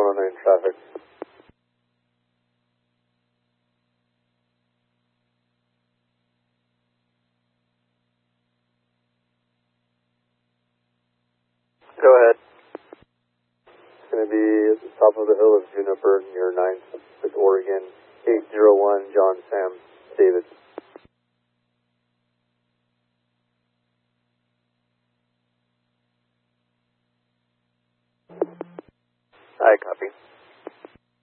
109 traffic. Go ahead. It's going to be at the top of the hill of Juniper near 9th with Oregon, 801 John Sam David. I copy.